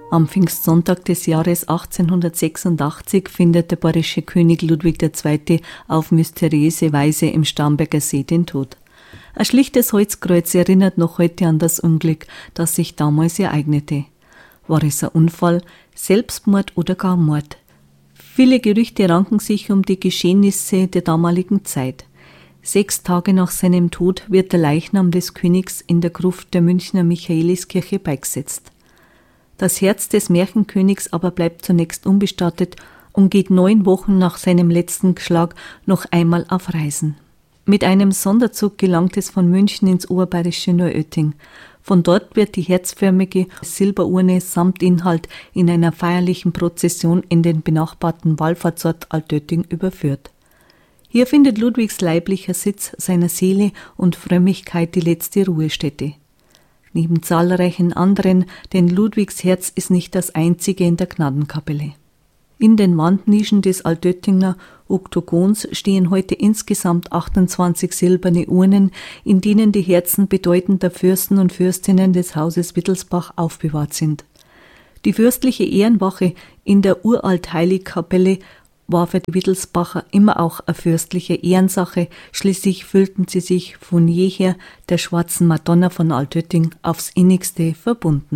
Am Pfingstsonntag des Jahres 1886 findet der bayerische König Ludwig II. Auf mysteriöse Weise im Starnberger See den Tod. Ein schlichtes Holzkreuz erinnert noch heute an das Unglück, das sich damals ereignete. War es ein Unfall, Selbstmord oder gar Mord? Viele Gerüchte ranken sich um die Geschehnisse der damaligen Zeit. 6 Tage nach seinem Tod wird der Leichnam des Königs in der Gruft der Münchner Michaeliskirche beigesetzt. Das Herz des Märchenkönigs aber bleibt zunächst unbestattet und geht 9 Wochen nach seinem letzten Schlag noch einmal auf Reisen. Mit einem Sonderzug gelangt es von München ins oberbayerische Neuötting. Von dort wird die herzförmige Silberurne samt Inhalt in einer feierlichen Prozession in den benachbarten Wallfahrtsort Altötting überführt. Hier findet Ludwigs leiblicher Sitz seiner Seele und Frömmigkeit die letzte Ruhestätte. Neben zahlreichen anderen, denn Ludwigs Herz ist nicht das einzige in der Gnadenkapelle. In den Wandnischen des Altöttinger Oktogons stehen heute insgesamt 28 silberne Urnen, in denen die Herzen bedeutender Fürsten und Fürstinnen des Hauses Wittelsbach aufbewahrt sind. Die fürstliche Ehrenwache in der Uralt-Heilig-Kapelle war für die Wittelsbacher immer auch eine fürstliche Ehrensache, schließlich fühlten sie sich von jeher der schwarzen Madonna von Altötting aufs innigste verbunden.